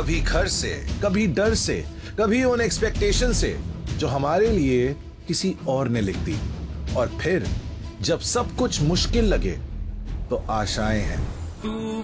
कभी घर से, कभी डर से, कभी उन एक्सपेक्टेशन से जो हमारे लिए किसी और ने लिख दी। और फिर जब सब कुछ मुश्किल लगे तो आशाएं हैं।